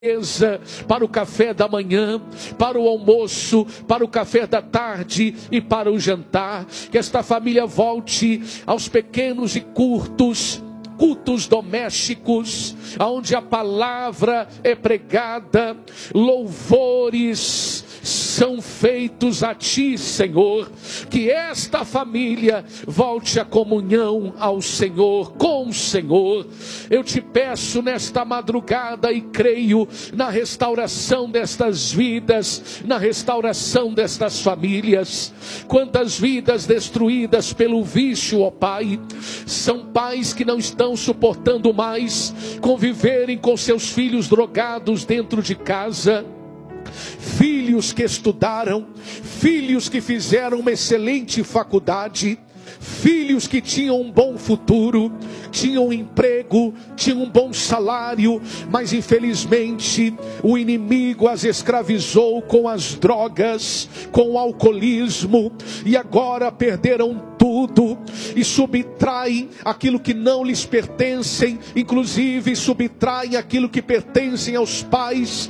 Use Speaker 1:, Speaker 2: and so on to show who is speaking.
Speaker 1: para o café da manhã, para o almoço, para o café da tarde e para o jantar. Que esta família volte aos pequenos e curtos cultos domésticos, onde a palavra é pregada, louvores são feitos a Ti, Senhor. Que esta família volte à comunhão ao Senhor, com o Senhor. Eu te peço nesta madrugada e creio na restauração destas vidas, na restauração destas famílias. Quantas vidas destruídas pelo vício, ó Pai. São pais que não estão suportando mais conviverem com seus filhos drogados dentro de casa. Filhos que estudaram, filhos que fizeram uma excelente faculdade, filhos que tinham um bom futuro, tinham um emprego, tinham um bom salário, mas infelizmente o inimigo as escravizou com as drogas, com o alcoolismo, e agora perderam tudo e subtraem aquilo que não lhes pertencem, inclusive subtraem aquilo que pertencem aos pais,